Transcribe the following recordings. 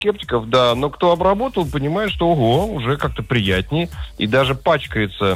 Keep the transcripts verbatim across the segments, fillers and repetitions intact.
скептиков, да, но кто обработал, понимает, что ого, уже как-то приятнее, и даже пачкается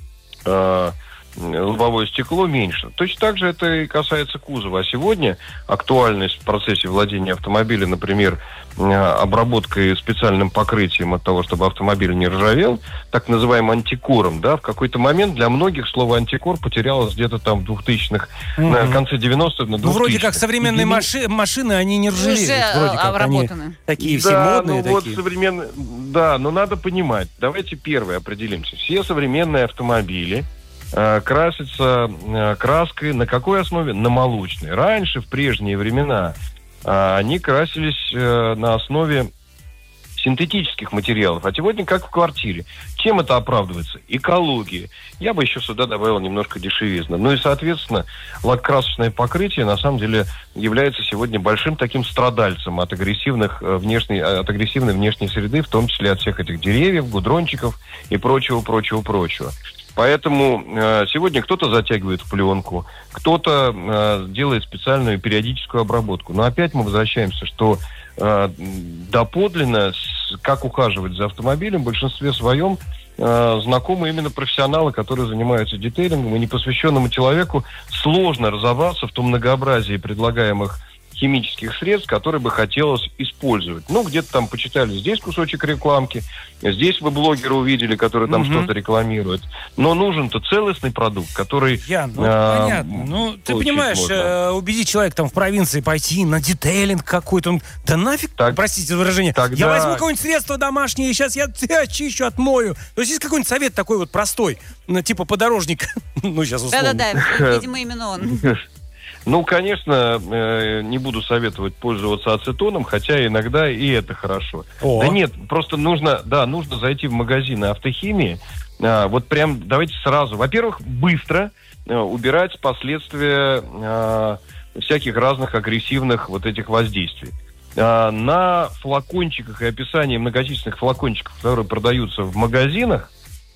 э, лобовое стекло меньше. Точно так же это и касается кузова. А сегодня актуальность в процессе владения автомобилем, например, обработкой специальным покрытием от того, чтобы автомобиль не ржавел, так называемым антикором, да, в какой-то момент для многих слово антикор потерялось где-то там в двухтысячных, mm-hmm. на конце девяностых, на двухтысячных. Ну, вроде как современные Едини... маши... машины, они не ржавеют. Уже вроде как обработаны. Они такие да, все модные. Ну, такие. Вот современные... Да, но надо понимать. Давайте первое определимся. Все современные автомобили э, красятся э, краской на какой основе? На молочной. Раньше, в прежние времена, э, они красились э, на основе синтетических материалов. А сегодня как в квартире. Чем это оправдывается? Экология. Я бы еще сюда добавил немножко дешевизны. Ну и, соответственно, лак-красочное покрытие на самом деле является сегодня большим таким страдальцем от агрессивных внешней, от агрессивной внешней среды, в том числе от всех этих деревьев, гудрончиков и прочего, прочего, прочего. Поэтому э, сегодня кто-то затягивает в пленку, кто-то э, делает специальную периодическую обработку. Но опять мы возвращаемся, что э, доподлинно, с, как ухаживать за автомобилем, в большинстве своем э, знакомы именно профессионалы, которые занимаются детейлингом, и непосвященному человеку сложно разобраться в том многообразии предлагаемых химических средств, которые бы хотелось использовать. Ну, где-то там почитали, здесь кусочек рекламки, здесь вы блогера увидели, который там mm-hmm. что-то рекламирует. Но нужен-то целостный продукт, который... Ян, ну, а, понятно. Ну, ты понимаешь, э, убедить человека там в провинции пойти на детейлинг какой-то, он, да нафиг, так, простите за выражение, тогда... я возьму какое-нибудь средство домашнее, и сейчас я очищу, отмою. То есть есть какой-нибудь совет такой вот простой, типа подорожник, ну, сейчас условно. Да-да-да, видимо, именно он. Ну, конечно, э, не буду советовать пользоваться ацетоном, хотя иногда и это хорошо. О. Да нет, просто нужно, да, нужно зайти в магазины автохимии. А, вот прям давайте сразу. Во-первых, быстро а, убирать последствия а, всяких разных агрессивных вот этих воздействий. А, на флакончиках и описании многочисленных флакончиков, которые продаются в магазинах,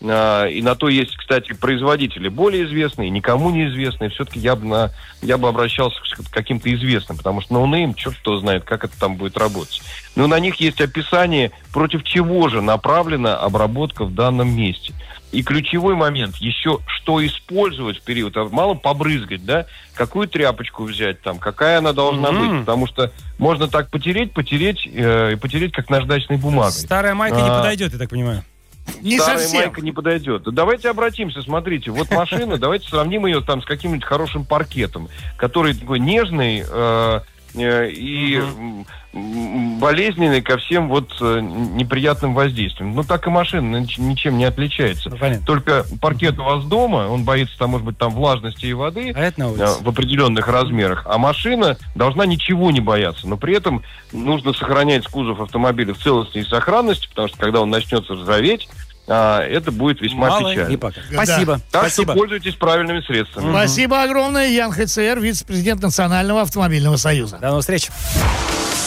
и на то есть, кстати, производители более известные, никому неизвестные. Все-таки я бы, на, я бы обращался к каким-то известным, потому что ноунейм, черт кто знает, как это там будет работать. Но на них есть описание, против чего же направлена обработка в данном месте. И ключевой момент, еще что использовать в период, мало побрызгать, да, какую тряпочку взять там, какая она должна mm-hmm. быть, потому что можно так потереть, потереть э, и потереть, как наждачной бумагой. Старая майка а- не подойдет, я так понимаю. Не Старая совсем. Майка не подойдет. Давайте обратимся, смотрите, вот машина, давайте сравним ее там с каким-нибудь хорошим паркетом, который такой нежный э, э, и uh-huh. болезненный ко всем вот э, неприятным воздействиям. Ну, так и машина ничем не отличается. Ну, только паркет у вас дома, он боится, там, может быть, там влажности и воды а э, в определенных размерах, а машина должна ничего не бояться. Но при этом нужно сохранять кузов автомобиля в целости и сохранности, потому что когда он начнется ржаветь, а, это будет весьма Мало печально. Да. Спасибо. Так Спасибо. что пользуйтесь правильными средствами. Спасибо огромное. Ян Хэцер, вице-президент Национального автомобильного союза. До новых встреч.